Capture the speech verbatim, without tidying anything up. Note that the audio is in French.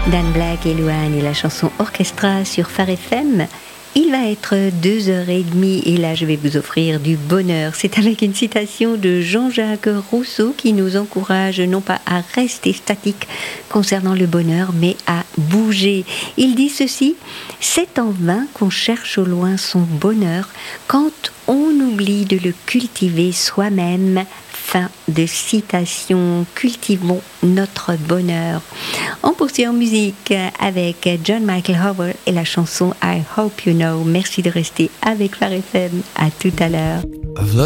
Dan Black et Louane et la chanson Orchestra sur Phare F M. Il va être deux heures et demie et là je vais vous offrir du bonheur. C'est avec une citation de Jean-Jacques Rousseau qui nous encourage non pas à rester statique concernant le bonheur mais à bouger. Il dit ceci: c'est en vain qu'on cherche au loin son bonheur quand on oublie de le cultiver soi-même. Fin de citation. Cultivons notre bonheur. On poursuit en musique avec John Michael Howard et la chanson I Hope You Know. Merci de rester avec Phare F M. À tout à l'heure. I've